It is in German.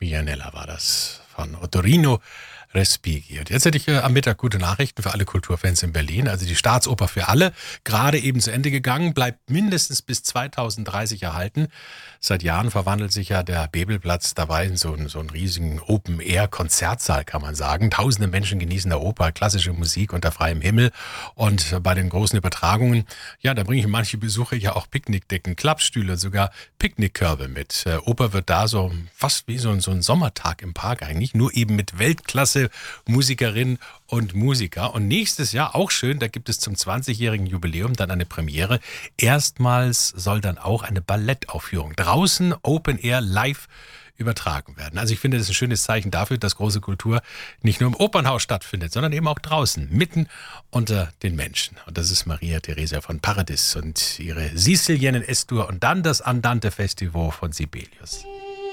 Marianella war das von Ottorino Respighi. Und jetzt hätte ich am Mittag gute Nachrichten für alle Kulturfans in Berlin. Also die Staatsoper für alle, gerade eben zu Ende gegangen, bleibt mindestens bis 2030 erhalten. Seit Jahren verwandelt sich ja der Bebelplatz dabei in so einen riesigen Open-Air-Konzertsaal, kann man sagen. Tausende Menschen genießen der Oper, klassische Musik unter freiem Himmel. Und bei den großen Übertragungen, ja, da bringen manche Besucher ja auch Picknickdecken, Klappstühle, sogar Picknickkörbe mit. Oper wird da so fast wie so ein Sommertag im Park eigentlich, nur eben mit Weltklasse Musikerinnen und Musiker. Und nächstes Jahr, auch schön, da gibt es zum 20-jährigen Jubiläum dann eine Premiere. Erstmals soll dann auch eine Ballettaufführung draußen Open Air live übertragen werden. Also ich finde, das ist ein schönes Zeichen dafür, dass große Kultur nicht nur im Opernhaus stattfindet, sondern eben auch draußen, mitten unter den Menschen. Und das ist Maria Theresia von Paradis und ihre Sicilienne Estur und dann das Andante Festival von Sibelius.